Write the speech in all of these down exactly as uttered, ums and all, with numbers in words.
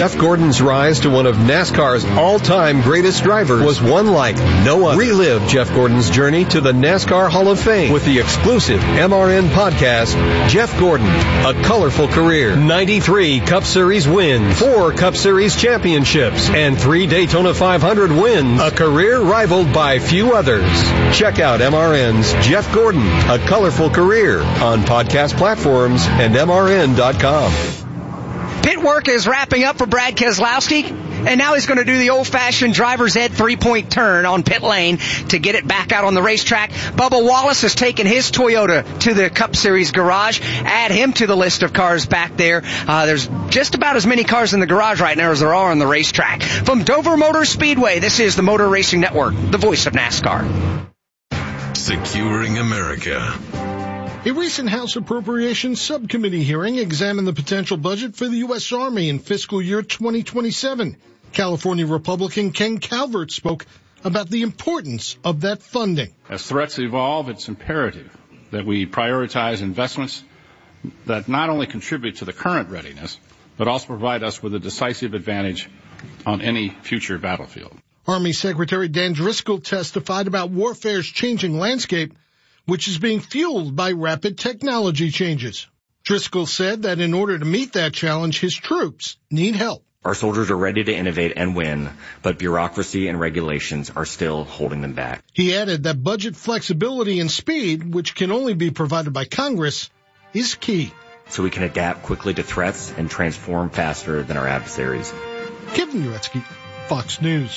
Jeff Gordon's rise to one of NASCAR's all-time greatest drivers was one like no other. Relive Jeff Gordon's journey to the NASCAR Hall of Fame with the exclusive M R N podcast, Jeff Gordon, A Colorful Career. ninety-three Cup Series wins, four Cup Series championships, and three Daytona five hundred wins. A career rivaled by few others. Check out M R N's Jeff Gordon, A Colorful Career on podcast platforms and M R N dot com. Pit work is wrapping up for Brad Keselowski, and now he's going to do the old-fashioned driver's ed three-point turn on pit lane to get it back out on the racetrack. Bubba Wallace has taken his Toyota to the Cup Series garage. Add him to the list of cars back there. Uh, there's just about as many cars in the garage right now as there are on the racetrack. From Dover Motor Speedway, this is the Motor Racing Network, the voice of NASCAR. Securing America. A recent House Appropriations Subcommittee hearing examined the potential budget for the U S. Army in fiscal year twenty twenty-seven. California Republican Ken Calvert spoke about the importance of that funding. As threats evolve, it's imperative that we prioritize investments that not only contribute to the current readiness, but also provide us with a decisive advantage on any future battlefield. Army Secretary Dan Driscoll testified about warfare's changing landscape, which is being fueled by rapid technology changes. Driscoll said that in order to meet that challenge, his troops need help. Our soldiers are ready to innovate and win, but bureaucracy and regulations are still holding them back. He added that budget flexibility and speed, which can only be provided by Congress, is key. So we can adapt quickly to threats and transform faster than our adversaries. Kevin Uretsky, Fox News.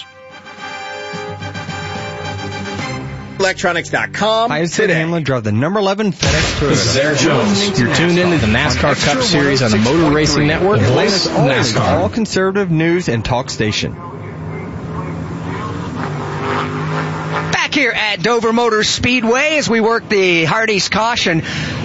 Electronics dot com. Hi, it's Sid Hamlin, drive the number eleven FedEx Toyota. This is Eric Jones. You're tuned in to the NASCAR Cup Series on the Motor Racing Network. The latest NASCAR. all conservative news and talk station. Back here at Dover Motor Speedway as we work the Hardee's Caution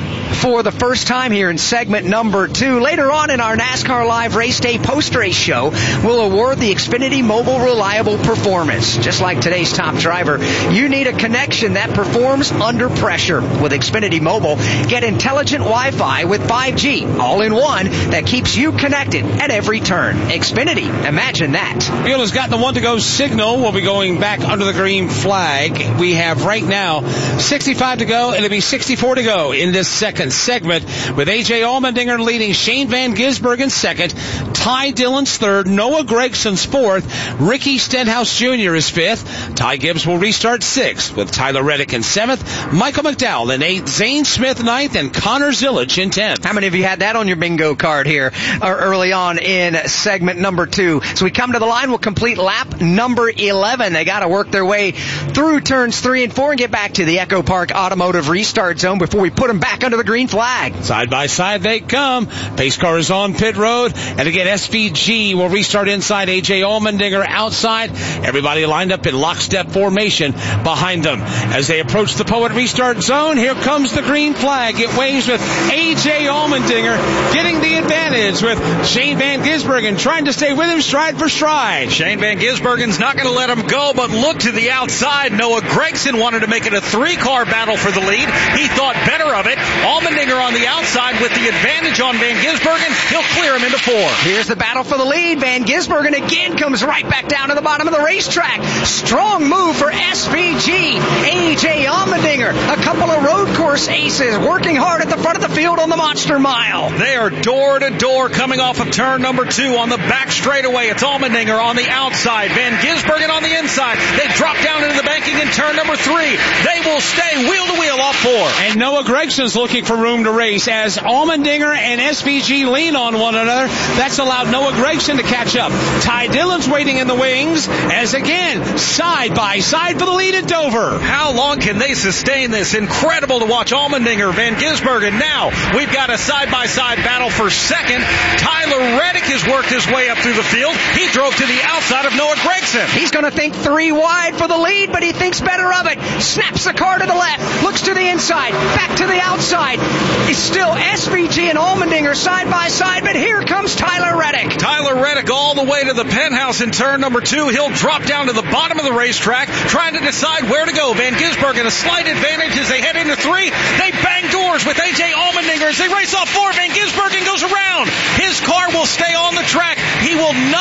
for the first time here in segment number two. Later on in our NASCAR Live Race Day post-race show, we'll award the Xfinity Mobile Reliable Performance. Just like today's top driver, you need a connection that performs under pressure. With Xfinity Mobile, get intelligent Wi-Fi with five G, all-in-one, that keeps you connected at every turn. Xfinity, imagine that. Field has got the one-to-go signal. We'll be going back under the green flag. We have right now sixty-five to go. It'll be sixty-four to go in this second segment, with A J Allmendinger leading, Shane Van Gisbergen second, Ty Dillon's third, Noah Gregson's fourth, Ricky Stenhouse Junior is fifth, Ty Gibbs will restart sixth, with Tyler Reddick in seventh, Michael McDowell in eighth, Zane Smith ninth, and Connor Zillage in tenth. How many of you had that on your bingo card here early on in segment number two? So we come to the line, we'll complete lap number eleven. They got to work their way through turns three and four and get back to the Echo Park Automotive Restart Zone before we put them back under the green flag. Side by side they come. Pace car is on pit road. And again, S V G will restart inside. A J Allmendinger outside. Everybody lined up in lockstep formation behind them. As they approach the Poet Restart Zone, here comes the green flag. It waves with A J Allmendinger getting the advantage, with Shane Van Gisbergen trying to stay with him stride for stride. Shane Van Gisbergen's not going to let him go, but look to the outside. Noah Gregson wanted to make it a three-car battle for the lead. He thought better of it. Allmendinger on the outside with the advantage on Van Gisbergen. He'll clear him into four. Here's the battle for the lead. Van Gisbergen again comes right back down to the bottom of the racetrack. Strong move for S V G. A J Allmendinger, a couple of road course aces, working hard at the front of the field on the Monster Mile. They are door to door coming off of turn number two on the back straightaway. It's Allmendinger on the outside, Van Gisbergen on the inside. They drop down into the banking in turn number three. They will stay wheel to wheel off four. And Noah Gregson's looking for room to race as Allmendinger and S V G lean on one another. That's allowed Noah Gregson to catch up. Ty Dillon's waiting in the wings as again, side by side for the lead at Dover. How long can they sustain this? Incredible to watch Allmendinger, Van Gisbergen. Now we've got a side-by-side battle for second. Tyler Reddick has worked his way up through the field. He drove to the outside of Noah Gregson. He's going to think three wide for the lead, but he thinks better of it. Snaps the car to the left, looks to the inside, back to the outside. It's still S V G and Allmendinger side by side, but here comes Tyler Reddick. Tyler Reddick all the way to the penthouse in turn number two. He'll drop down to the bottom of the racetrack, trying to decide where to go. Van Gisbergen a slight advantage as they head into three. They bang doors with A J Allmendinger as they race off four. Van Gisbergen goes around. His car will stay on the track. He will not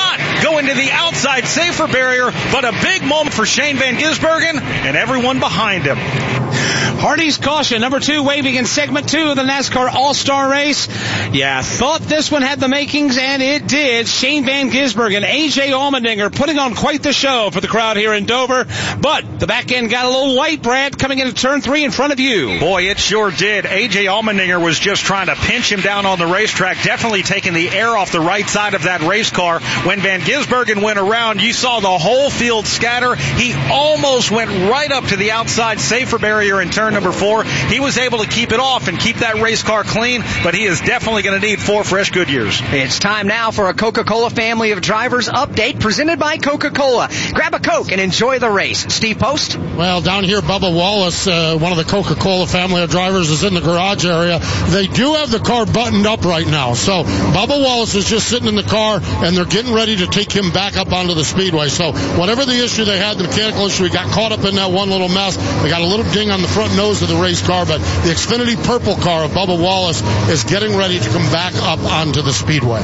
outside safer barrier, but a big moment for Shane Van Gisbergen and everyone behind him. Hardy's caution, number two, waving in segment two of the NASCAR All-Star Race. Yeah, thought this one had the makings, and it did. Shane Van Gisbergen, A J Allmendinger putting on quite the show for the crowd here in Dover. But the back end got a little white, Brad, coming into turn three in front of you. Boy, it sure did. A J Allmendinger was just trying to pinch him down on the racetrack, definitely taking the air off the right side of that race car. When Van Gisbergen went around, you saw the whole field scatter. He almost went right up to the outside safer barrier in turn number four. He was able to keep it off and keep that race car clean, but he is definitely going to need four fresh Goodyears. It's time now for a Coca-Cola Family of Drivers update presented by Coca-Cola. Grab a Coke and enjoy the race. Steve Post? Well, down here, Bubba Wallace, uh, one of the Coca-Cola Family of Drivers, is in the garage area. They do have the car buttoned up right now, so Bubba Wallace is just sitting in the car, and they're getting ready to take him back up onto the speedway. So whatever the issue they had, the mechanical issue, we got caught up in that one little mess. They got a little ding on the front nose of the race car, but the Xfinity purple car of Bubba Wallace is getting ready to come back up onto the speedway.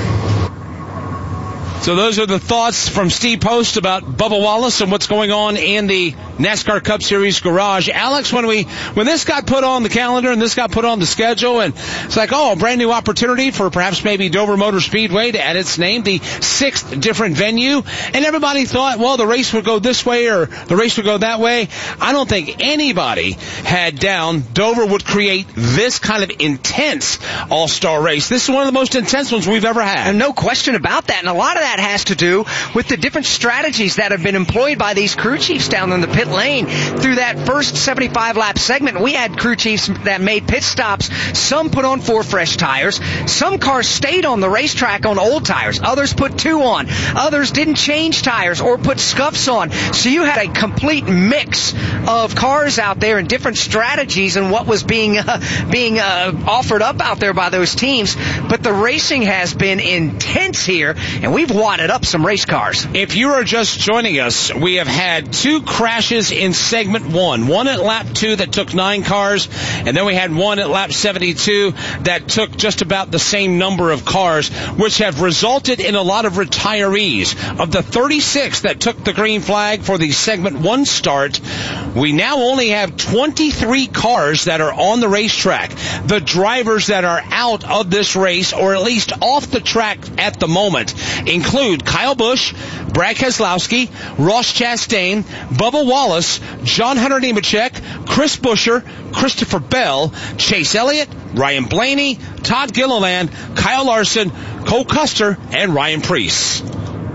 So those are the thoughts from Steve Post about Bubba Wallace and what's going on in the NASCAR Cup Series garage. Alex, when we when this got put on the calendar and this got put on the schedule, and it's like, oh, a brand new opportunity for perhaps maybe Dover Motor Speedway to add its name, the sixth different venue, and everybody thought, well, the race would go this way or the race would go that way. I don't think anybody had down Dover would create this kind of intense all-star race. This is one of the most intense ones we've ever had. And no question about that, and a lot of that has to do with the different strategies that have been employed by these crew chiefs down in the pit lane. Through that first seventy-five lap segment, we had crew chiefs that made pit stops. Some put on four fresh tires. Some cars stayed on the racetrack on old tires. Others put two on. Others didn't change tires or put scuffs on. So you had a complete mix of cars out there and different strategies and what was being uh, being uh, offered up out there by those teams. But the racing has been intense here, and we've wadded up some race cars. If you are just joining us, we have had two crashes in segment one. One at lap two that took nine cars, and then we had one at lap seventy-two that took just about the same number of cars, which have resulted in a lot of retirees. Of the thirty-six that took the green flag for the segment one start, we now only have twenty-three cars that are on the racetrack. The drivers that are out of this race, or at least off the track at the moment, include Kyle Busch, Brad Keselowski, Ross Chastain, Bubba Wallace, John Hunter Nemechek, Chris Buescher, Christopher Bell, Chase Elliott, Ryan Blaney, Todd Gilliland, Kyle Larson, Cole Custer, and Ryan Preece.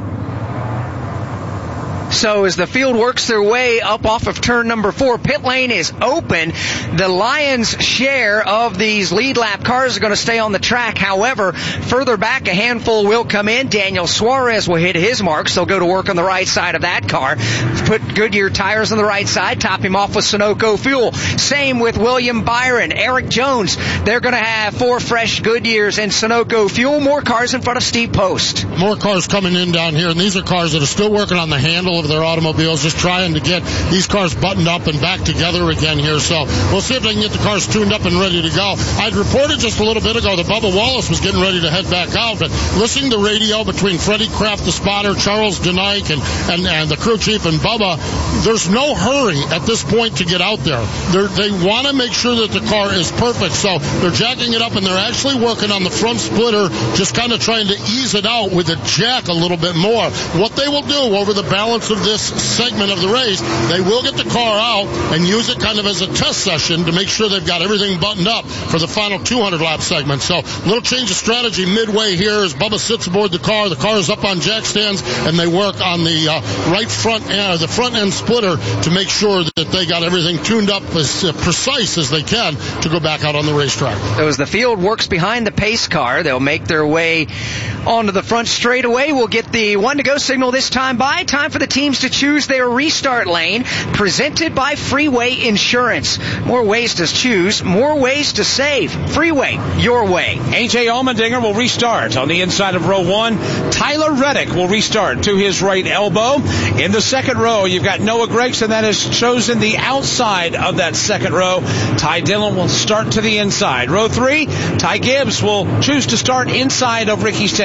So as the field works their way up off of turn number four, pit lane is open. The Lions' share of these lead lap cars are going to stay on the track. However, further back, a handful will come in. Daniel Suarez will hit his marks. They'll go to work on the right side of that car. Put Goodyear tires on the right side, top him off with Sunoco fuel. Same with William Byron, Eric Jones. They're going to have four fresh Goodyears and Sunoco fuel. More cars in front of Steve Post. More cars coming in down here, and these are cars that are still working on the handle of their automobiles, just trying to get these cars buttoned up and back together again here. So we'll see if they can get the cars tuned up and ready to go. I'd reported just a little bit ago that Bubba Wallace was getting ready to head back out, but listening to radio between Freddie Kraft, the spotter, Charles Denike, and, and, and the crew chief and Bubba, there's no hurry at this point to get out there. They're, they want to make sure that the car is perfect, so they're jacking it up, and they're actually working on the front splitter, just kind of trying to ease it out with a jack a little bit more. What they will do over the balance of this segment of the race, they will get the car out and use it kind of as a test session to make sure they've got everything buttoned up for the final two hundred lap segment. So a little change of strategy midway here as Bubba sits aboard the car. The car is up on jack stands, and they work on the uh, right front uh, the front end splitter to make sure that they got everything tuned up as uh, precise as they can to go back out on the racetrack. So as the field works behind the pace car, they'll make their way onto the front straightaway. We'll get the one to go signal this time by. Time for the teams to choose their restart lane, presented by Freeway Insurance. More ways to choose, more ways to save. Freeway, your way. A J Allmendinger will restart on the inside of row one. Tyler Reddick will restart to his right elbow. In the second row, you've got Noah Gragson that has chosen the outside of that second row. Ty Dillon will start to the inside. Row three, Ty Gibbs will choose to start inside of Ricky Stenhouse.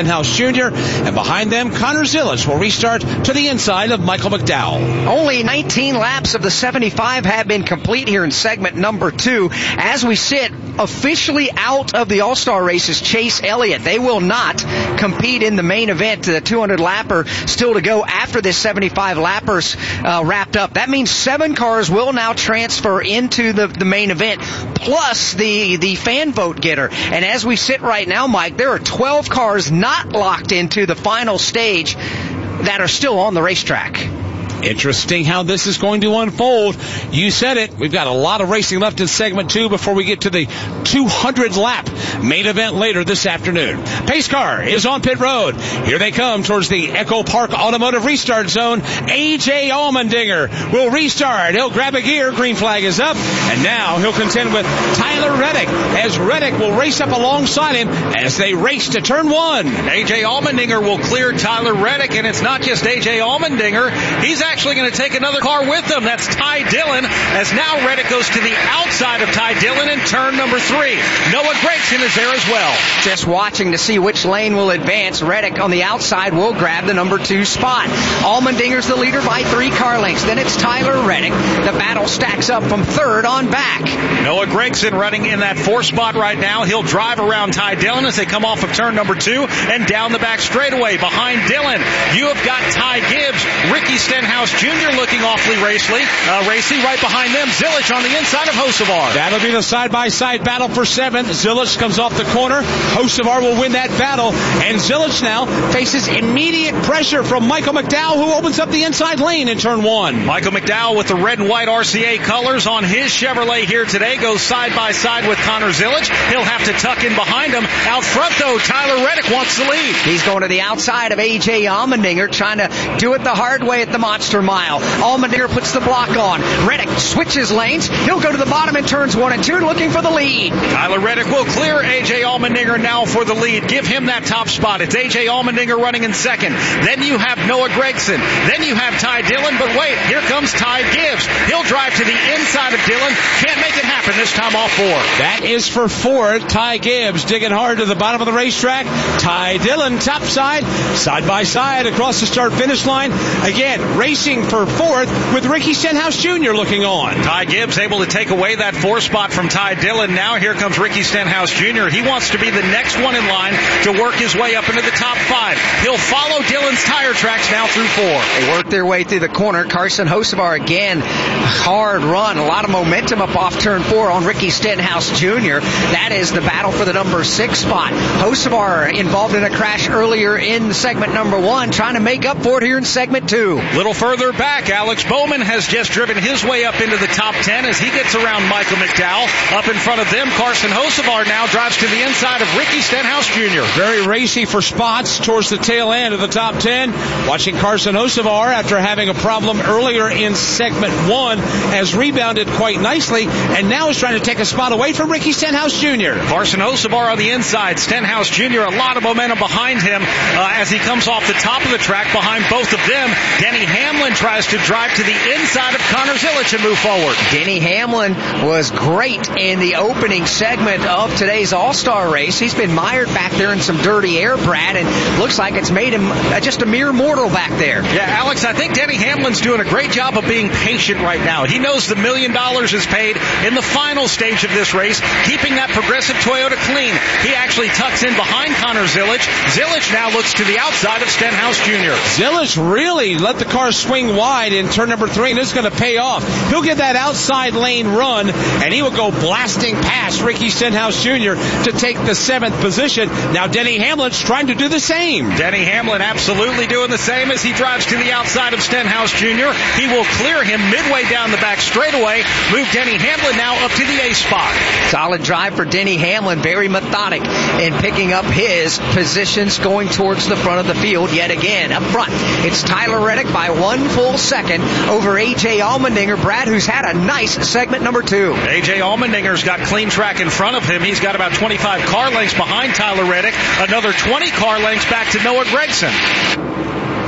Stenhouse Junior And behind them, Connor Zilisch will restart to the inside of Michael McDowell. Only nineteen laps of the seventy-five have been complete here in segment number two. As we sit officially out of the All-Star races, Chase Elliott. They will not compete in the main event. The two hundred lapper still to go after this seventy-five lappers uh, wrapped up. That means seven cars will now transfer into the, the main event, plus the, the fan vote getter. And as we sit right now, Mike, there are twelve cars not locked into the final stage that are still on the racetrack. Interesting how this is going to unfold. You said it. We've got a lot of racing left in segment two before we get to the two hundred lap main event later this afternoon. Pace car is on pit road. Here they come towards the Echo Park Automotive restart zone. A J Allmendinger will restart. He'll grab a gear. Green flag is up. And now he'll contend with Tyler Reddick as Reddick will race up alongside him as they race to turn one. A J Allmendinger will clear Tyler Reddick, and it's not just A J Allmendinger. He's actually going to take another car with them. That's Ty Dillon, as now Reddick goes to the outside of Ty Dillon in turn number three. Noah Gragson is there as well. Just watching to see which lane will advance. Reddick on the outside will grab the number two spot. Allmendinger's the leader by three car lengths. Then it's Tyler Reddick. The battle stacks up from third on back. Noah Gragson running in that four spot right now. He'll drive around Ty Dillon as they come off of turn number two and down the back straightaway. Behind Dillon, you have got Ty Gibbs, Ricky Stenhouse Junior looking awfully racy. Uh, racy. Right behind them, Zilisch on the inside of Hocevar. That'll be the side-by-side battle for seventh. Zilisch comes off the corner. Hocevar will win that battle. And Zilisch now faces immediate pressure from Michael McDowell, who opens up the inside lane in turn one. Michael McDowell with the red and white R C A colors on his Chevrolet here today goes side-by-side with Connor Zilisch. He'll have to tuck in behind him. Out front, though, Tyler Reddick wants the lead. He's going to the outside of A J Allmendinger, trying to do it the hard way at the Monster Mile. Allmendinger puts the block on. Reddick switches lanes. He'll go to the bottom in turns one and two, looking for the lead. Tyler Reddick will clear A J Allmendinger now for the lead. Give him that top spot. It's A J Allmendinger running in second. Then you have Noah Gragson. Then you have Ty Dillon. But wait, here comes Ty Gibbs. He'll drive to the inside of Dillon. Can't make it happen this time off four. That is for four. Ty Gibbs digging hard to the bottom of the racetrack. Ty Dillon top side, side by side across the start finish line. Again, racing for fourth with Ricky Stenhouse Junior looking on. Ty Gibbs able to take away that four spot from Ty Dillon. Now here comes Ricky Stenhouse Junior He wants to be the next one in line to work his way up into the top five. He'll follow Dillon's tire tracks now through four. They work their way through the corner. Carson Hocevar again, hard run. A lot of momentum up off turn four on Ricky Stenhouse Junior That is the battle for the number six spot. Hocevar involved in a crash earlier in segment number one, trying to make up for it here in segment two. Little further back, Alex Bowman has just driven his way up into the top ten as he gets around Michael McDowell. Up in front of them, Carson Hocevar now drives to the inside of Ricky Stenhouse Junior Very racy for spots towards the tail end of the top ten. Watching Carson Hocevar, after having a problem earlier in segment one, has rebounded quite nicely and now is trying to take a spot away from Ricky Stenhouse Junior Carson Hocevar on the inside. Stenhouse Junior a lot of momentum behind him uh, as he comes off the top of the track behind both of them. Denny Hamlin tries to drive to the inside of Connor Zilisch and move forward. Denny Hamlin was great in the opening segment of today's All-Star race. He's been mired back there in some dirty air, Brad, and looks like it's made him just a mere mortal back there. Yeah, Alex, I think Denny Hamlin's doing a great job of being patient right now. He knows the million dollars is paid in the final stage of this race, keeping that Progressive Toyota clean. He actually tucks in behind Connor Zilisch. Zilisch now looks to the outside of Stenhouse Junior Zilisch really let the car swing wide in turn number three, and it's going to pay off. He'll get that outside lane run, and he will go blasting past Ricky Stenhouse Junior to take the seventh position. Now Denny Hamlin's trying to do the same. Denny Hamlin absolutely doing the same as he drives to the outside of Stenhouse Junior He will clear him midway down the back straightaway. Move Denny Hamlin now up to the A spot. Solid drive for Denny Hamlin. Very methodic in picking up his positions going towards the front of the field yet again. Up front, it's Tyler Reddick by one full second over A J Allmendinger. Brad, who's had a nice segment number two. A J Allmendinger's got clean track in front of him. He's got about twenty-five car lengths behind Tyler Reddick. Another twenty car lengths back to Noah Gragson.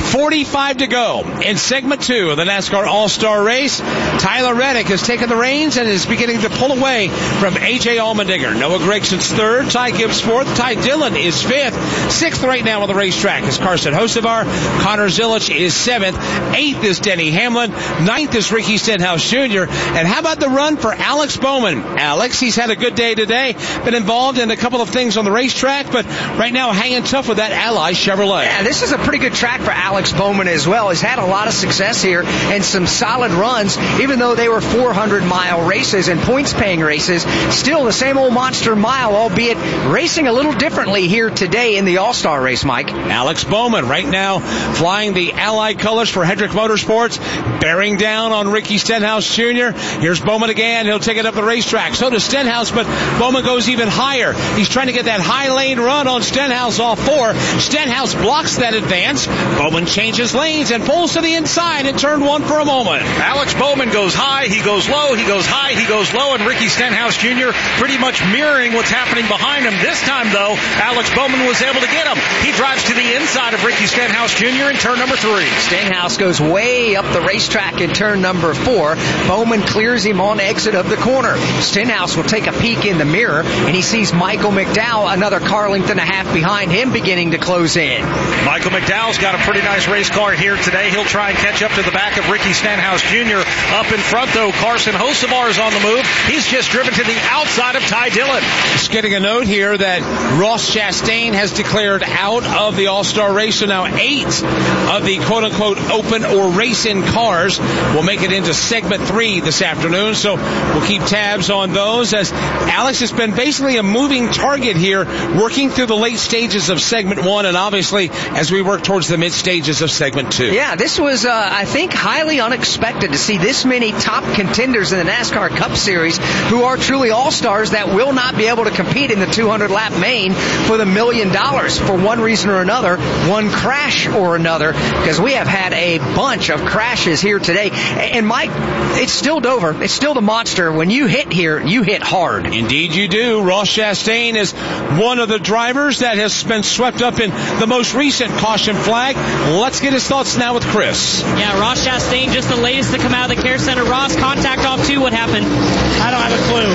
forty-five to go in segment two of the NASCAR All-Star Race. Tyler Reddick has taken the reins and is beginning to pull away from A J Allmendinger. Noah Gregson's third, Ty Gibbs fourth, Ty Dillon is fifth. Sixth right now on the racetrack is Carson Hocevar. Connor Zilich is seventh. Eighth is Denny Hamlin. Ninth is Ricky Stenhouse Junior And how about the run for Alex Bowman? Alex, he's had a good day today. Been involved in a couple of things on the racetrack, but right now hanging tough with that Ally Chevrolet. Yeah, this is a pretty good track for Alex Bowman as well. He's had a lot of success here and some solid runs, even though they were four hundred mile races and points-paying races. Still the same old monster mile, albeit racing a little differently here today in the All-Star race, Mike. Alex Bowman right now flying the Allied colors for Hendrick Motorsports, bearing down on Ricky Stenhouse Junior Here's Bowman again. He'll take it up the racetrack. So does Stenhouse, but Bowman goes even higher. He's trying to get that high lane run on Stenhouse off four. Stenhouse blocks that advance. Bowman changes lanes and pulls to the inside in turn one for a moment. Alex Bowman goes high, he goes low, he goes high, he goes low, and Ricky Stenhouse Junior pretty much mirroring what's happening behind him. This time, though, Alex Bowman was able to get him. He drives to the inside of Ricky Stenhouse Junior in turn number three. Stenhouse goes way up the racetrack in turn number four. Bowman clears him on exit of the corner. Stenhouse will take a peek in the mirror, and he sees Michael McDowell, another car length and a half behind him, beginning to close in. Michael McDowell's got a pretty nice race car here today. He'll try and catch up to the back of Ricky Stenhouse Junior Up in front, though, Carson Hocevar is on the move. He's just driven to the outside of Ty Dillon. Just getting a note here that Ross Chastain has declared out of the All-Star race, so now eight of the quote-unquote open or race-in cars will make it into segment three this afternoon, so we'll keep tabs on those as Alex has been basically a moving target here, working through the late stages of segment one and obviously as we work towards the mid stages of segment two. Yeah, this was, uh, I think, highly unexpected to see this many top contenders in the NASCAR Cup Series who are truly all-stars that will not be able to compete in the two hundred lap main for the million dollars for one reason or another, one crash or another, because we have had a bunch of crashes here today. And Mike, it's still Dover. It's still the monster. When you hit here, you hit hard. Indeed you do. Ross Chastain is one of the drivers that has been swept up in the most recent caution flag. Let's get his thoughts now with Chris. Yeah, Ross Chastain, just the latest to come out of the care center. Ross, contact off two. What happened? I don't have a clue.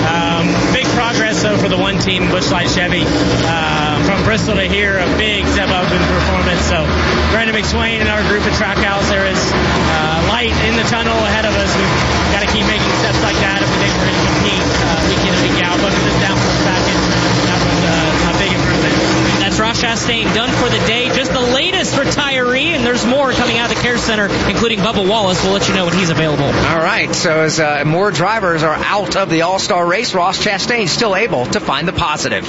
Um, big progress, though, for the one team, Busch Light Chevy. Uh, from Bristol to here, a big step up in performance. So, Brandon McSwain and our group of trackhouse, there is uh, light in the tunnel ahead of us. We've got to keep making steps like that if we think we're going to compete uh, week in and week out. But for this downforce package, that was uh, a big improvement. That's Ross Chastain done for the day. Just the latest retiree, and there's more coming out of the care center, including Bubba Wallace. We'll let you know when he's available. All right, so as uh, more drivers are out of the All-Star race, Ross Chastain still able to find the positive.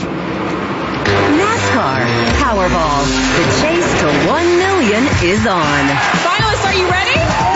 NASCAR Powerball. The chase to one million is on. Finalists, are you ready?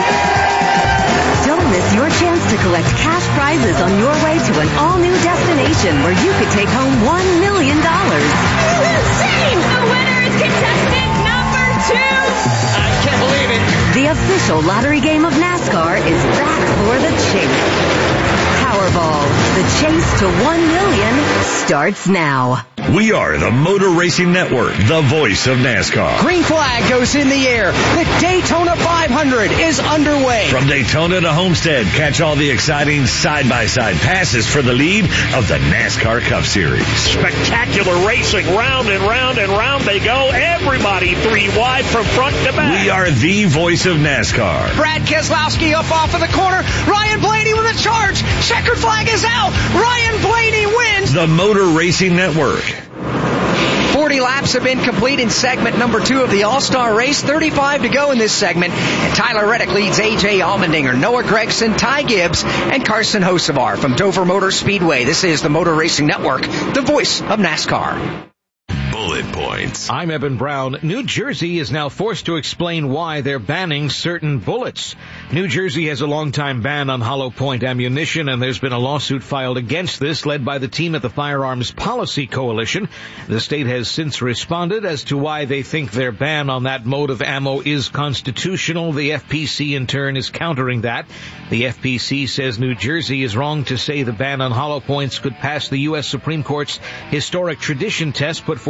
Don't miss your chance to collect cash prizes on your way to an all-new destination where you could take home one million dollars. Insane! The winner is contestant number two! I can't believe it. The official lottery game of NASCAR is back for the chase. Powerball. The chase to one million starts now. We are the Motor Racing Network, the voice of NASCAR. Green flag goes in the air. The Daytona five hundred is underway. From Daytona to Homestead, catch all the exciting side-by-side passes for the lead of the NASCAR Cup Series. Spectacular racing, round and round and round they go. Everybody three wide from front to back. We are the voice of NASCAR. Brad Keselowski up off of the corner. Ryan Blaney with a charge. Checkered flag is out. Ryan Blaney wins. The Motor Racing Network. forty laps have been complete in segment number two of the All-Star race. thirty-five to go in this segment. And Tyler Reddick leads A J Allmendinger, Noah Gregson, Ty Gibbs, and Carson Hocevar from Dover Motor Speedway. This is the Motor Racing Network, the voice of NASCAR. Bullet points. I'm Evan Brown. New Jersey is now forced to explain why they're banning certain bullets. New Jersey has a long-time ban on hollow point ammunition, and there's been a lawsuit filed against this, led by the team at the Firearms Policy Coalition. The state has since responded as to why they think their ban on that mode of ammo is constitutional. The F P C, in turn, is countering that. The F P C says New Jersey is wrong to say the ban on hollow points could pass the U S Supreme Court's historic tradition test put forth in the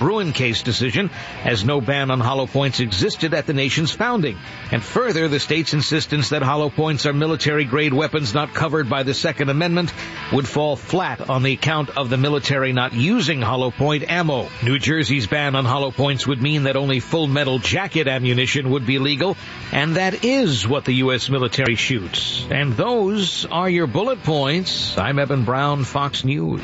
Bruen case decision, as no ban on hollow points existed at the nation's founding. And further, the state's insistence that hollow points are military-grade weapons not covered by the Second Amendment would fall flat on the account of the military not using hollow point ammo. New Jersey's ban on hollow points would mean that only full metal jacket ammunition would be legal, and that is what the U S military shoots. And those are your bullet points. I'm Evan Brown, Fox News.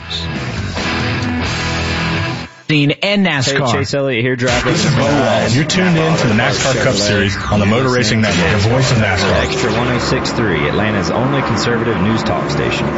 And NASCAR. Hey, Chase Elliott here, driving. This is Bo Walls. You're tuned in to the NASCAR Cup Series on the Motor Racing Network, the voice of NASCAR. Extra one oh six point three, Atlanta's only conservative news talk station.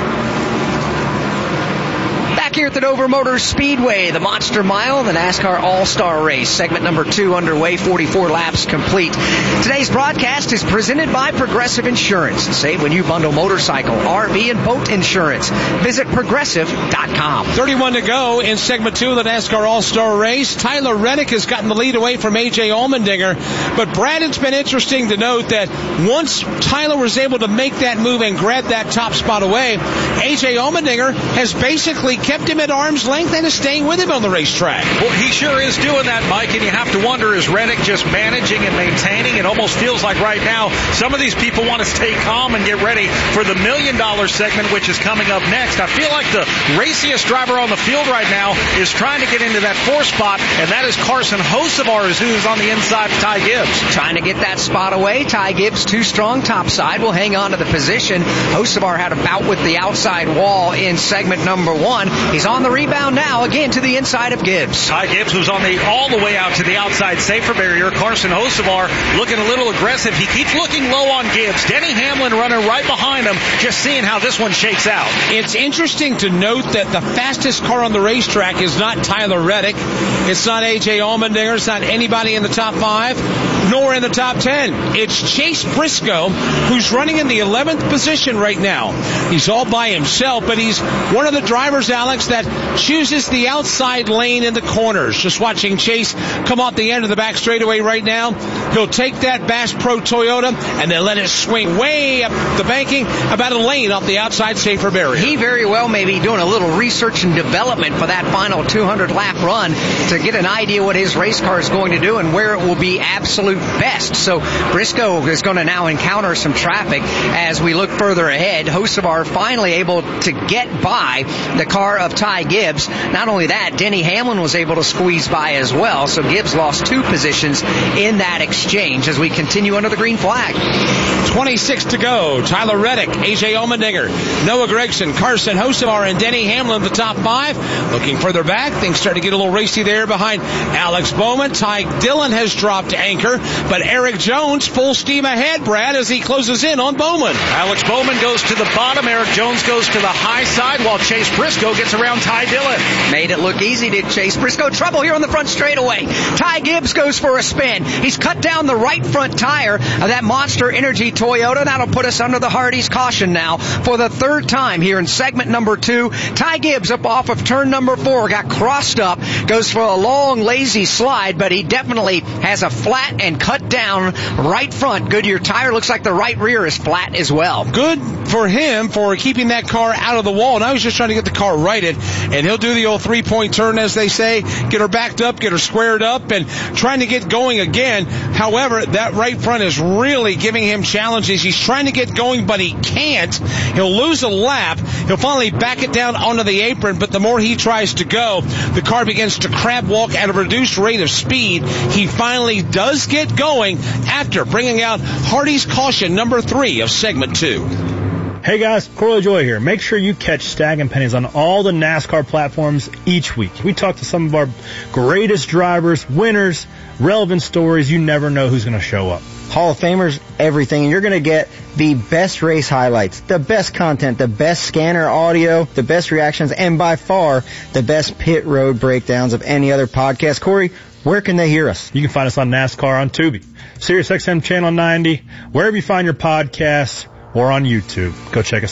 Here at the Dover Motor Speedway, the Monster Mile, the NASCAR All-Star Race, segment number two underway, forty-four laps complete. Today's broadcast is presented by Progressive Insurance. Save when you bundle motorcycle, R V, and boat insurance. Visit progressive dot com. thirty-one to go in segment two of the NASCAR All-Star Race. Tyler Reddick has gotten the lead away from A J Allmendinger, but Brad, it's been interesting to note that once Tyler was able to make that move and grab that top spot away, A J Allmendinger has basically kept him at arm's length and is staying with him on the racetrack. Well, he sure is doing that, Mike, and you have to wonder, is Reddick just managing and maintaining? It almost feels like right now some of these people want to stay calm and get ready for the million dollar segment, which is coming up next. I feel like the raciest driver on the field right now is trying to get into that fourth spot, and that is Carson Hocevar, who's on the inside of Ty Gibbs. Trying to get that spot away. Ty Gibbs, too strong topside, will hang on to the position. Hocevar had a bout with the outside wall in segment number one. He's on the rebound now, again to the inside of Gibbs. Ty Gibbs was on the all the way out to the outside safer barrier. Carson Hocevar looking a little aggressive. He keeps looking low on Gibbs. Denny Hamlin running right behind him, just seeing how this one shakes out. It's interesting to note that the fastest car on the racetrack is not Tyler Reddick. It's not A J Allmendinger. It's not anybody in the top five, nor in the top ten. It's Chase Briscoe, who's running in the eleventh position right now. He's all by himself, but he's one of the drivers, Alex, that chooses the outside lane in the corners. Just watching Chase come off the end of the back straightaway right now. He'll take that Bass Pro Toyota and then let it swing way up the banking, about a lane off the outside safer barrier. He very well may be doing a little research and development for that final two hundred lap run to get an idea what his race car is going to do and where it will be absolute best. So Briscoe is going to now encounter some traffic as we look further ahead. Hocevar finally able to get by the car of Ty Gibbs. Not only that, Denny Hamlin was able to squeeze by as well, so Gibbs lost two positions in that exchange as we continue under the green flag. twenty-six to go. Tyler Reddick, A J Allmendinger, Noah Gragson, Carson Hocevar, and Denny Hamlin, the top five. Looking further back, things start to get a little racy there behind Alex Bowman. Ty Dillon has dropped anchor, but Eric Jones full steam ahead, Brad, as he closes in on Bowman. Alex Bowman goes to the bottom. Eric Jones goes to the high side, while Chase Briscoe gets around Ty Dillon. Made it look easy, did Chase Briscoe. Trouble here on the front straightaway. Ty Gibbs goes for a spin. He's cut down the right front tire of that Monster Energy Toyota. That'll put us under the Hardee's caution now for the third time here in segment number two. Ty Gibbs up off of turn number four, got crossed up, goes for a long, lazy slide, but he definitely has a flat and cut down right front Goodyear tire. Looks like the right rear is flat as well. Good for him for keeping that car out of the wall. And I was just trying to get the car righted, and he'll do the old three-point turn, as they say, get her backed up, get her squared up, and trying to get going again. However, that right front is really giving him challenges. He's trying to get going, but he can't. He'll lose a lap. He'll finally back it down onto the apron, but the more he tries to go, the car begins to crab walk at a reduced rate of speed. He finally does get going after bringing out Hardee's caution number three of segment two. Hey guys, Corley Joy here. Make sure you catch Stacking Pennies on all the NASCAR platforms each week. We talk to some of our greatest drivers, winners, relevant stories. You never know who's going to show up. Hall of Famers, everything. And you're going to get the best race highlights, the best content, the best scanner audio, the best reactions, and by far the best pit road breakdowns of any other podcast. Corey, where can they hear us? You can find us on NASCAR on Tubi, Sirius X M Channel ninety, wherever you find your podcasts, or on YouTube. Go check us out.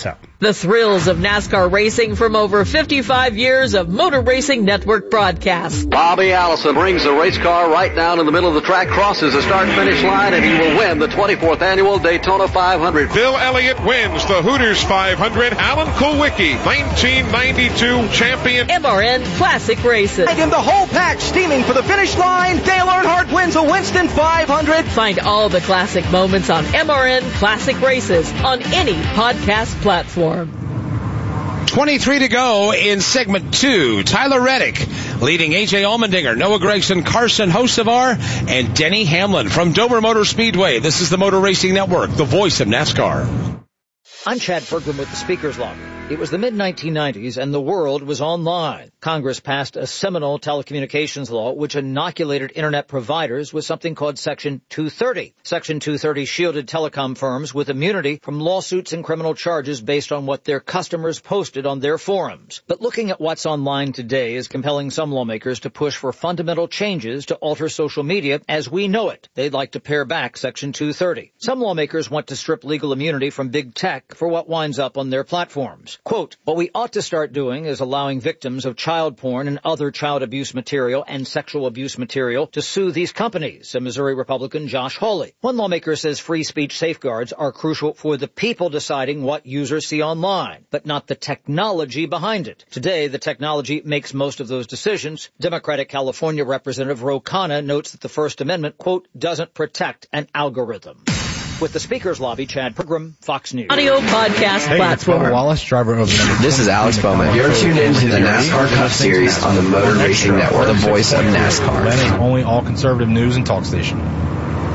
The thrills of NASCAR racing from over fifty-five years of Motor Racing Network broadcasts. Bobby Allison brings the race car right down in the middle of the track, crosses the start-finish line, and he will win the twenty-fourth annual Daytona five hundred. Bill Elliott wins the Hooters five hundred. Alan Kulwicki, nineteen ninety-two champion. M R N Classic Races. And in the whole pack, steaming for the finish line, Dale Earnhardt wins a Winston five hundred. Find all the classic moments on M R N Classic Races on any podcast platform. twenty-three to go in segment two. Tyler Reddick leading A J Allmendinger, Noah Gragson, Carson Hocevar, and Denny Hamlin from Dover Motor Speedway. This is the Motor Racing Network, the voice of NASCAR. I'm Chad Bergman with the Speaker's Lobby. It was the mid nineteen nineties and the world was online. Congress passed a seminal telecommunications law which inoculated internet providers with something called Section two thirty. Section two thirty shielded telecom firms with immunity from lawsuits and criminal charges based on what their customers posted on their forums. But looking at what's online today is compelling some lawmakers to push for fundamental changes to alter social media as we know it. They'd like to pare back Section two thirty. Some lawmakers want to strip legal immunity from big tech for what winds up on their platforms. Quote, what we ought to start doing is allowing victims of child porn and other child abuse material and sexual abuse material to sue these companies, said Missouri Republican Josh Hawley. One lawmaker says free speech safeguards are crucial for the people deciding what users see online, but not the technology behind it. Today, the technology makes most of those decisions. Democratic California Representative Ro Khanna notes that the First Amendment, quote, doesn't protect an algorithm. With the Speaker's Lobby, Chad Pegram, Fox News. Audio podcast hey, platform. It's Wallace, driver of the This is Alex Bowman. You're tuned into the NASCAR Cup Series on the Motor Racing Network, the voice of NASCAR. Atlanta's only all-conservative news and talk station.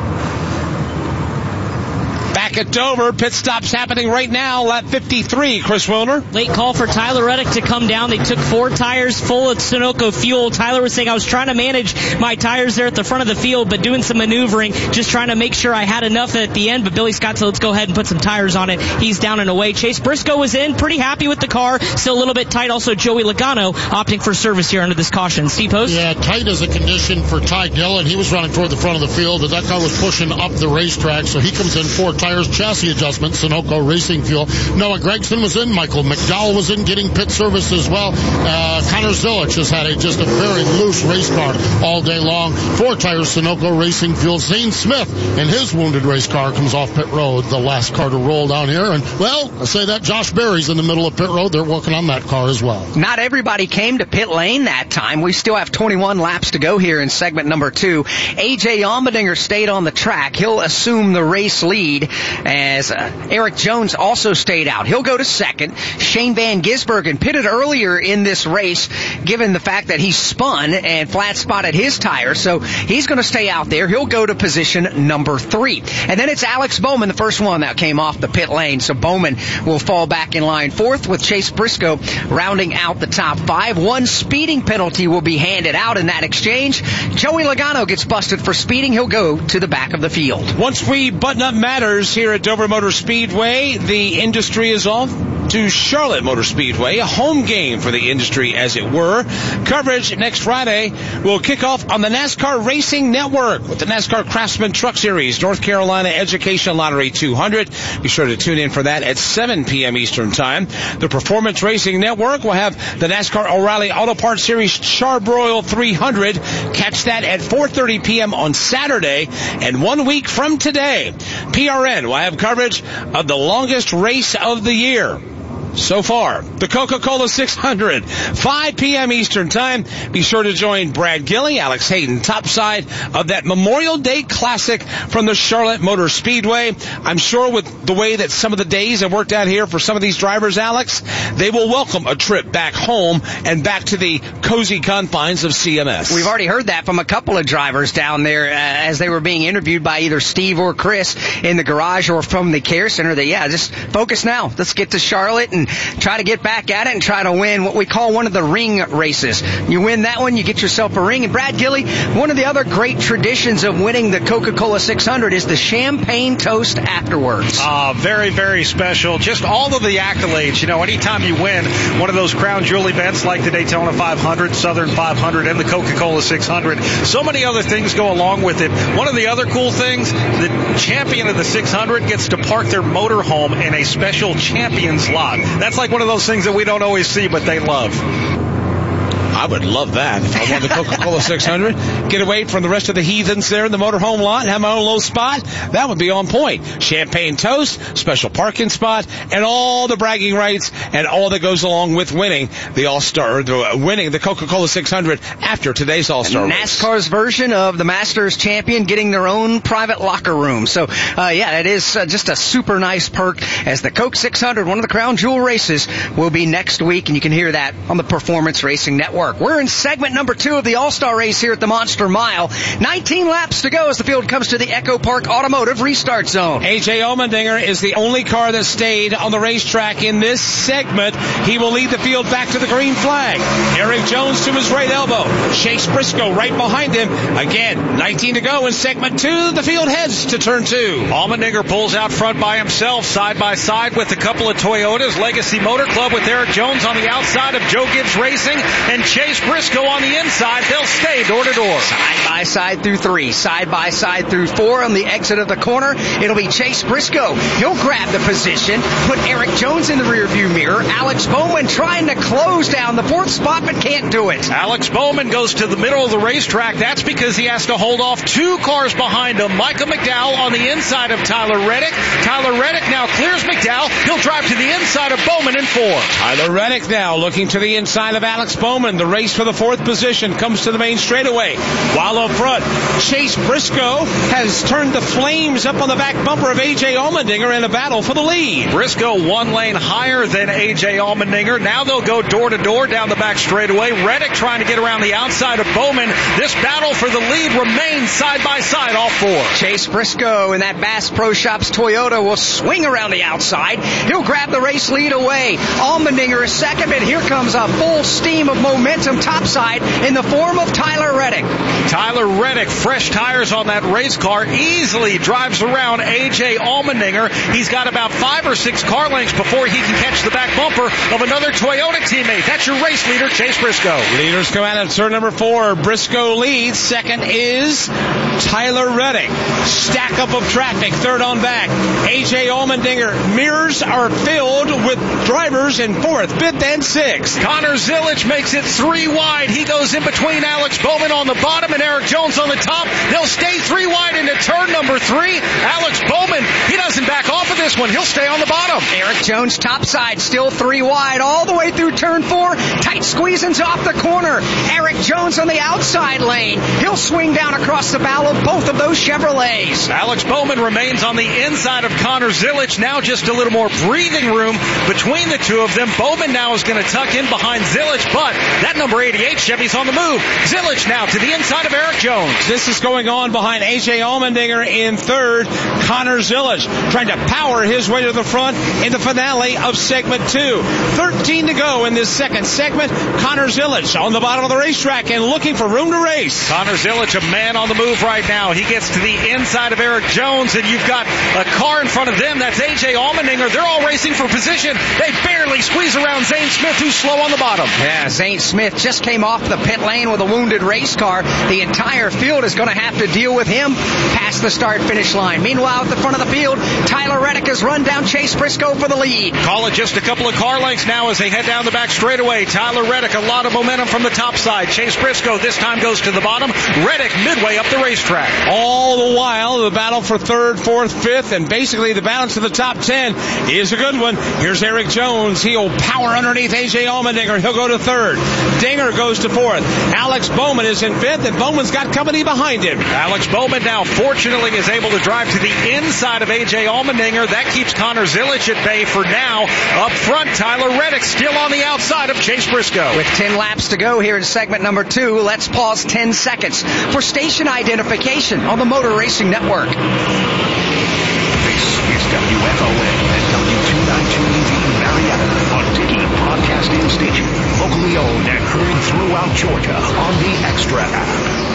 Back at Dover, pit stops happening right now, lap fifty-three, Chris Wilner. Late call for Tyler Reddick to come down. They took four tires full of Sunoco fuel. Tyler was saying, I was trying to manage my tires there at the front of the field, but doing some maneuvering, just trying to make sure I had enough at the end. But Billy Scott said, let's go ahead and put some tires on it. He's down and away. Chase Briscoe was in, pretty happy with the car, still a little bit tight. Also, Joey Logano opting for service here under this caution. Steve Post? Yeah, tight is a condition for Ty Dillon. He was running toward the front of the field, but that car was pushing up the racetrack, so he comes in four tires, chassis adjustment, Sunoco Racing Fuel. Noah Gragson was in, Michael McDowell was in, getting pit service as well. Uh, Connor Zilic has had a, just a very loose race car all day long. Four tires, Sunoco Racing Fuel. Zane Smith in his wounded race car comes off pit road, the last car to roll down here. And, well, I say that Josh Berry's in the middle of pit road. They're working on that car as well. Not everybody came to pit lane that time. We still have twenty-one laps to go here in segment number two. A J Allmendinger stayed on the track. He'll assume the race lead as uh, Eric Jones also stayed out. He'll go to second. Shane Van Gisbergen pitted earlier in this race, given the fact that he spun and flat spotted his tire, so he's going to stay out there. He'll go to position number three. And then it's Alex Bowman, the first one that came off the pit lane, so Bowman will fall back in line fourth with Chase Briscoe rounding out the top five. One speeding penalty will be handed out in that exchange. Joey Logano gets busted for speeding. He'll go to the back of the field. Once we button up matters here at Dover Motor Speedway, the industry is off to Charlotte Motor Speedway, a home game for the industry, as it were. Coverage next Friday will kick off on the NASCAR Racing Network with the NASCAR Craftsman Truck Series, North Carolina Education Lottery two hundred. Be sure to tune in for that at seven p.m. Eastern Time. The Performance Racing Network will have the NASCAR O'Reilly Auto Parts Series Charbroil three hundred. Catch that at four thirty p.m. on Saturday. And one week from today, P R N will have coverage of the longest race of the year so far, the Coca-Cola six hundred, five p.m. Eastern Time. Be sure to join Brad Gilley, Alex Hayden, topside of that Memorial Day Classic from the Charlotte Motor Speedway. I'm sure with the way that some of the days have worked out here for some of these drivers, Alex, they will welcome a trip back home and back to the cozy confines of C M S. We've already heard that from a couple of drivers down there uh, as they were being interviewed by either Steve or Chris in the garage or from the care center. That, yeah, just focus now. Let's get to Charlotte and try to get back at it and try to win what we call one of the ring races. You win that one, you get yourself a ring. And Brad Gilley, one of the other great traditions of winning the Coca-Cola six hundred is the champagne toast afterwards. Uh, very, very special. Just all of the accolades. You know, anytime you win one of those crown jewel events like the Daytona five hundred, Southern five hundred, and the Coca-Cola six hundred, so many other things go along with it. One of the other cool things, the champion of the six hundred gets to park their motorhome in a special champion's lot. That's like one of those things that we don't always see, but they love. I would love that if I won the Coca-Cola six hundred. Get away from the rest of the heathens there in the motorhome lot and have my own little spot. That would be on point. Champagne toast, special parking spot, and all the bragging rights and all that goes along with winning the All-Star, the, winning the Coca-Cola six hundred after today's All-Star race. NASCAR's version of the Masters champion getting their own private locker room. So, uh, yeah, it is uh, just a super nice perk as the Coke six hundred, one of the crown jewel races, will be next week, and you can hear that on the Performance Racing Network. We're in segment number two of the All-Star race here at the Monster Mile. nineteen laps to go as the field comes to the Echo Park Automotive restart zone. A J Allmendinger is the only car that stayed on the racetrack in this segment. He will lead the field back to the green flag. Eric Jones to his right elbow. Chase Briscoe right behind him. Again, nineteen to go in segment two. The field heads to turn two. Allmendinger pulls out front by himself, side by side with a couple of Toyotas. Legacy Motor Club with Eric Jones on the outside of Joe Gibbs Racing and Chase Briscoe on the inside. They'll stay door to door. Side by side through three. Side by side through four. On the exit of the corner, it'll be Chase Briscoe. He'll grab the position, put Eric Jones in the rearview mirror. Alex Bowman trying to close down the fourth spot, but can't do it. Alex Bowman goes to the middle of the racetrack. That's because he has to hold off two cars behind him. Micah McDowell on the inside of Tyler Reddick. Tyler Reddick now clears McDowell. He'll drive to the inside of Bowman in four. Tyler Reddick now looking to the inside of Alex Bowman. The race for the fourth position comes to the main straightaway. While up front, Chase Briscoe has turned the flames up on the back bumper of A J Allmendinger in a battle for the lead. Briscoe one lane higher than A J Allmendinger. Now they'll go door to door down the back straightaway. Reddick trying to get around the outside of Bowman. This battle for the lead remains side by side, all four. Chase Briscoe in that Bass Pro Shops Toyota will swing around the outside. He'll grab the race lead away. Allmendinger is second, but here comes a full steam of momentum topside in the form of Tyler Reddick. Tyler Reddick, fresh tires on that race car, easily drives around A J Allmendinger. He's got about five or six car lengths before he can catch the back bumper of another Toyota teammate. That's your race leader, Chase Briscoe. Leaders come out of turn number four. Briscoe leads. Second is Tyler Reddick. Stack up of traffic, third on back. A J Allmendinger. Mirrors are filled with drivers in fourth, fifth, and sixth. Connor Zilic makes it three wide. He goes in between Alex Bowman on the bottom and Eric Jones on the top. They'll stay three wide into turn number three. Alex Bowman, he doesn't back off of this one. He'll stay on the bottom. Eric Jones topside, still three wide all the way through turn four. Tight squeezing's off the corner. Eric Jones on the outside lane. He'll swing down across the bow of both of those Chevrolets. Alex Bowman remains on the inside of Connor Zilic. Now just a little more breathing room between the two of them. Bowman now is going to tuck in behind Zilic, but that number eighty-eight Chevy's on the move. Zilic now to the inside of Eric Jones. This is going on behind A J Allmendinger in third. Connor Zilic trying to power his way to the front in the finale of segment two. thirteen to go in this second segment. Connor Zilic on the bottom of the racetrack and looking for room to race. Connor Zilic, a man on the move right now. He gets to the inside of Eric Jones, and you've got a car in front of them. That's A J Allmendinger. They're all racing for position. They barely squeeze around Zane Smith, who's slow on the bottom. Yeah, Zane Smith just came off the pit lane with a wounded race car. The entire field is going to have to deal with him past the start-finish line. Meanwhile, at the front of the field, Tyler Reddick has run down Chase Briscoe for the lead. Call it just a couple of car lengths now as they head down the back straightaway. Tyler Reddick, a lot of momentum from the top side. Chase Briscoe this time goes to the bottom. Reddick midway up the racetrack. All the while, the battle for third, fourth, fifth, and basically the balance of the top ten is a good one. Here's Eric Jones. He'll power underneath A J Allmendinger. He'll go to third. Dinger goes to fourth. Alex Bowman is in fifth, and Bowman's got company behind him. Alex Bowman now fortunately is able to drive to the inside of A J Allmendinger. That keeps Connor Zilic at bay for now. Up front, Tyler Reddick still on the outside of Chase Briscoe. With ten laps to go here in segment number two, let's pause ten seconds for station identification on the Motor Racing Network. This is W F O N and W two ninety-two E V Marietta, a Dickey broadcasting station, locally owned and heard throughout Georgia on the Extra app.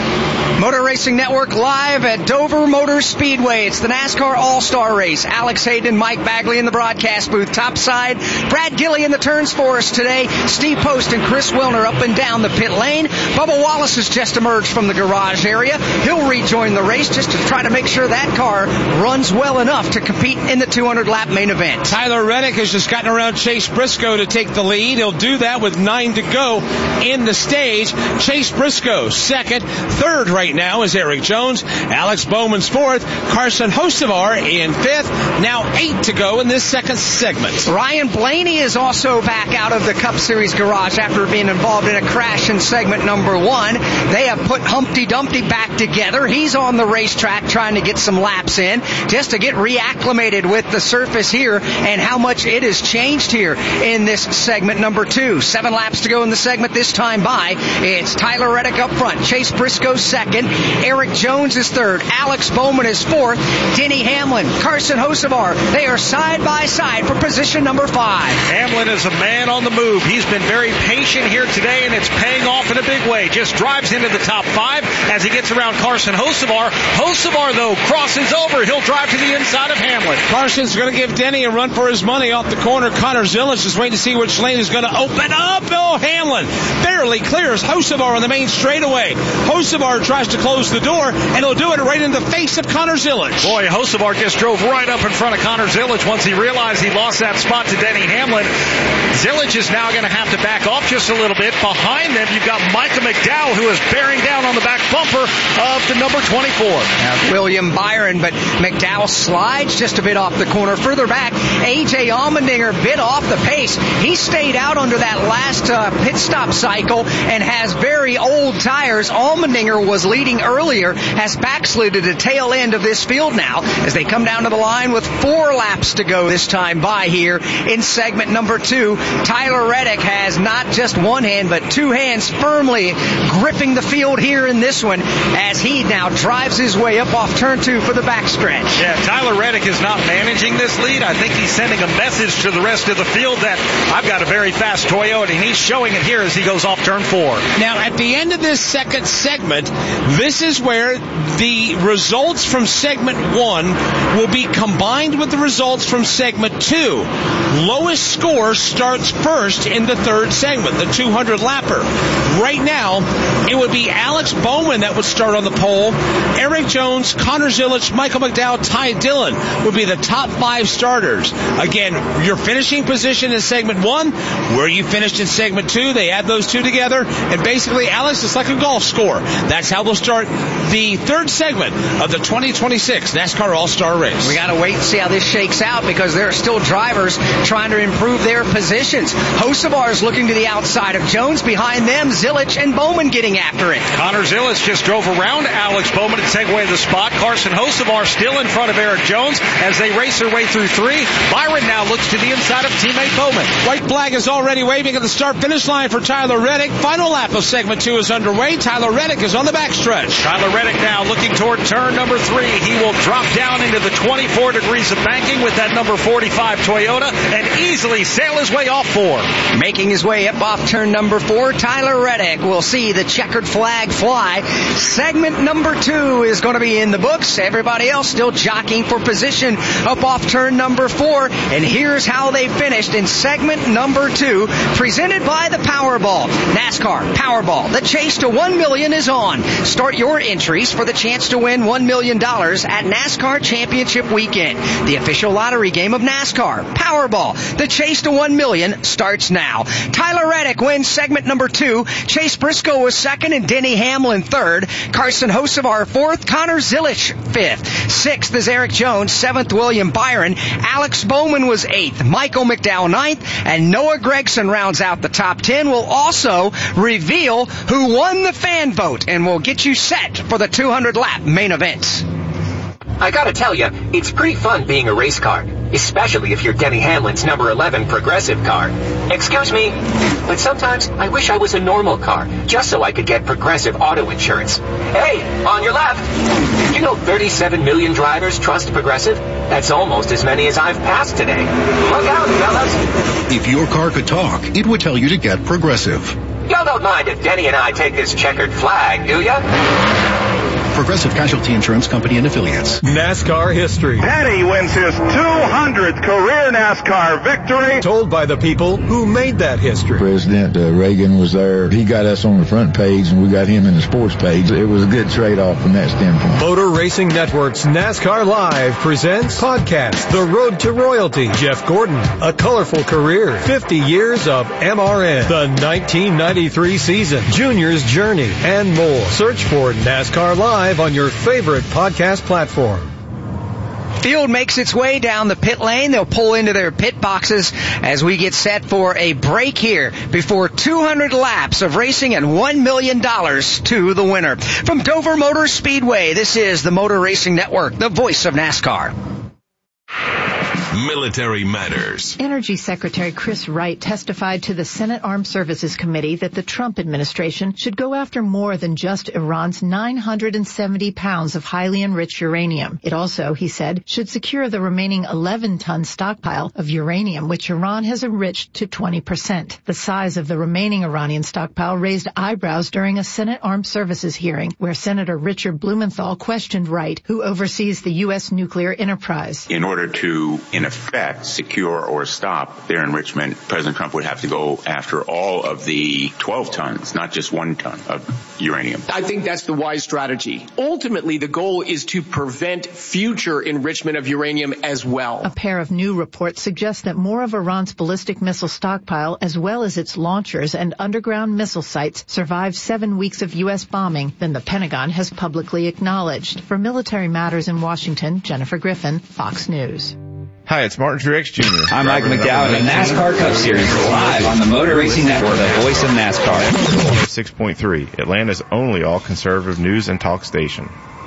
Motor Racing Network live at Dover Motor Speedway. It's the NASCAR All-Star Race. Alex Hayden, Mike Bagley in the broadcast booth topside. Brad Gilly in the turns for us today. Steve Post and Chris Wilner up and down the pit lane. Bubba Wallace has just emerged from the garage area. He'll rejoin the race just to try to make sure that car runs well enough to compete in the two hundred lap main event. Tyler Reddick has just gotten around Chase Briscoe to take the lead. He'll do that with nine to go in the stage. Chase Briscoe second. Third right now is Eric Jones. Alex Bowman's fourth. Carson Hocevar in fifth. Now eight to go in this second segment. Ryan Blaney is also back out of the Cup Series garage after being involved in a crash in segment number one. They have put Humpty Dumpty back together. He's on the racetrack trying to get some laps in just to get reacclimated with the surface here and how much it has changed here in this segment number two. Seven laps to go in the segment this time by. It's Tyler Reddick up front. Chase Briscoe second. Eric Jones is third. Alex Bowman is fourth. Denny Hamlin, Carson Hocevar, they are side by side for position number five. Hamlin is a man on the move. He's been very patient here today, and it's paying off in a big way. Just drives into the top five as he gets around Carson Hocevar. Hocevar, though, crosses over. He'll drive to the inside of Hamlin. Carson's going to give Denny a run for his money off the corner. Connor Zilisch is waiting to see which lane is going to open up. Oh, Hamlin barely clears Hocevar on the main straightaway. Hocevar tries to close the door, and he'll do it right in the face of Connor Zilisch. Boy, Hocevar just drove right up in front of Connor Zilisch once he realized he lost that spot to Denny Hamlin. Zilisch is now going to have to back off just a little bit. Behind them, you've got Michael McDowell, who is bearing down on the back bumper of the number twenty-four. Now, William Byron, but McDowell slides just a bit off the corner. Further back, A J Allmendinger bit off the pace. He stayed out under that last uh, pit stop cycle and has very old tires. Allmendinger was leading earlier, has backslid to the tail end of this field now as they come down to the line with four laps to go this time by here in segment number two. Tyler Reddick has not just one hand but two hands firmly gripping the field here in this one as he now drives his way up off turn two for the backstretch. Yeah, Tyler Reddick is not managing this lead. I think he's sending a message to the rest of the field that I've got a very fast Toyota, and he's showing it here as he goes off turn four. Now, at the end of this second segment, this is where the results from segment one will be combined with the results from segment two. Lowest score starts first in the third segment, the two hundred lapper. Right now, it would be Alex Bowman that would start on the pole. Eric Jones, Connor Zilisch, Michael McDowell, Ty Dillon would be the top five starters. Again, your finishing position in segment one, where you finished in segment two, they add those two together, and basically, Alex, it's like a golf score. That's how we'll start the third segment of the twenty twenty-six NASCAR All-Star Race. We got to wait and see how this shakes out because there are still drivers trying to improve their positions. Hocevar is looking to the outside of Jones. Behind them, Zilisch and Bowman getting after it. Connor Zilisch just drove around Alex Bowman to take away the spot. Carson Hocevar still in front of Eric Jones as they race their way through three. Byron now looks to the inside of teammate Bowman. White flag is already waving at the start-finish line for Tyler Reddick. Final lap of segment two is underway. Tyler Reddick is on the backstretch. Tyler Reddick now looking toward turn number three. He will drop down into the twenty-four degrees of banking with that number forty-five Toyota and easily sail his way off four. Making his way up off turn number four, Tyler Reddick will see the checkered flag fly. Segment number two is going to be in the books. Everybody else still jockeying for position up off turn number four. And here's how they finished in segment number two, presented by the Powerball. NASCAR Powerball. The chase to one million dollars is on. Start your entries for the chance to win one million dollars at NASCAR Championship Weekend, the official lottery game of NASCAR. Powerball. The chase to one million dollars starts now. Tyler Reddick wins segment number two. Chase Briscoe was second and Denny Hamlin third. Carson Hocevar fourth. Connor Zilisch fifth. Sixth is Eric Jones. Seventh, William Byron. Alex Bowman was eighth. Michael McDowell ninth. And Noah Gragson rounds out the top ten. Will also reveal who won the fan vote and will get you set for the two hundred lap main event. I gotta tell you, it's pretty fun being a race car, especially if you're Denny Hamlin's number eleven Progressive car. Excuse me, but sometimes I wish I was a normal car, just so I could get Progressive auto insurance. Hey, on your left! Did you know thirty-seven million drivers trust Progressive? That's almost as many as I've passed today. Look out, fellas! If your car could talk, it would tell you to get Progressive. Y'all don't mind if Denny and I take this checkered flag, do ya? Progressive Casualty Insurance Company and Affiliates. NASCAR history. Petty wins his two hundredth career NASCAR victory. Told by the people who made that history. President uh, Reagan was there. He got us on the front page, and we got him in the sports page. It was a good trade-off from that standpoint. Motor Racing Network's NASCAR Live presents podcast The Road to Royalty. Jeff Gordon, A Colorful Career, fifty years of M R N, the nineteen ninety-three season, Junior's Journey, and more. Search for NASCAR Live on your favorite podcast platform. Field makes its way down the pit lane. They'll pull into their pit boxes as we get set for a break here before two hundred laps of racing and one million dollars to the winner. From Dover Motor Speedway, this is the Motor Racing Network, the voice of NASCAR. Military Matters. Energy Secretary Chris Wright testified to the Senate Armed Services Committee that the Trump administration should go after more than just Iran's nine hundred seventy pounds of highly enriched uranium. It also, he said, should secure the remaining eleven ton stockpile of uranium, which Iran has enriched to twenty percent. The size of the remaining Iranian stockpile raised eyebrows during a Senate Armed Services hearing, where Senator Richard Blumenthal questioned Wright, who oversees the U S nuclear enterprise. In order to, in effect, secure or stop their enrichment, President Trump would have to go after all of the twelve tons, not just one ton of uranium. I think that's the wise strategy. Ultimately, the goal is to prevent future enrichment of uranium as well. A pair of new reports suggest that more of Iran's ballistic missile stockpile, as well as its launchers and underground missile sites, survived seven weeks of U S bombing than the Pentagon has publicly acknowledged. For Military Matters in Washington, Jennifer Griffin, Fox News. Hi, it's Martin Truex Junior I'm Mike McDowell in the NASCAR Cup Series live on the Motor Racing Network, the voice of NASCAR. six point three, Atlanta's only all-conservative news and talk station.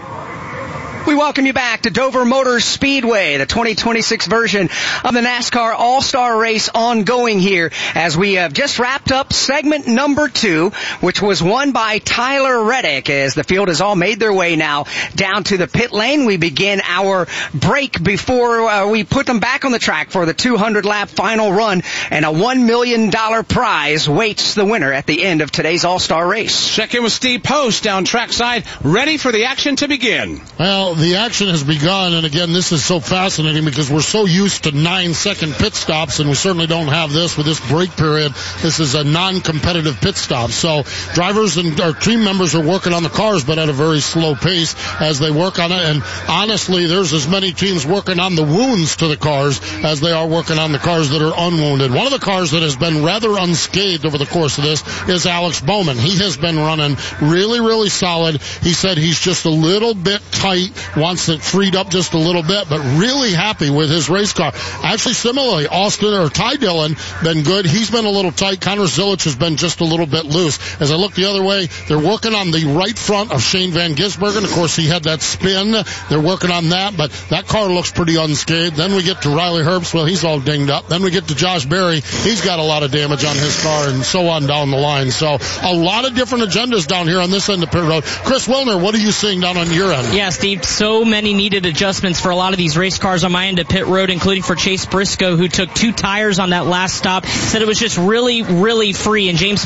We welcome you back to Dover Motor Speedway, the twenty twenty-six version of the NASCAR All-Star Race ongoing here as we have just wrapped up segment number two, which was won by Tyler Reddick. As the field has all made their way now down to the pit lane, we begin our break before uh, we put them back on the track for the two hundred lap final run, and a one million dollars prize waits the winner at the end of today's All-Star Race. Check in with Steve Post down trackside, ready for the action to begin. Well, the action has begun, and again, this is so fascinating because we're so used to nine-second pit stops, and we certainly don't have this with this break period. This is a non-competitive pit stop, so drivers and our team members are working on the cars, but at a very slow pace as they work on it, and honestly, there's as many teams working on the wounds to the cars as they are working on the cars that are unwounded. One of the cars that has been rather unscathed over the course of this is Alex Bowman. He has been running really, really solid. He said he's just a little bit tight, wants it freed up just a little bit, but really happy with his race car. Actually, similarly, Austin or Ty Dillon been good. He's been a little tight. Connor Zilich has been just a little bit loose. As I look the other way, they're working on the right front of Shane Van Gisbergen. Of course, he had that spin. They're working on that, but that car looks pretty unscathed. Then we get to Riley Herbst. Well, he's all dinged up. Then we get to Josh Berry. He's got a lot of damage on his car, and so on down the line. So a lot of different agendas down here on this end of pit road. Chris Wilner, what are you seeing down on your end? Yeah, Steve, so many needed adjustments for a lot of these race cars on my end of pit road, including for Chase Briscoe, who took two tires on that last stop. Said it was just really, really free, and James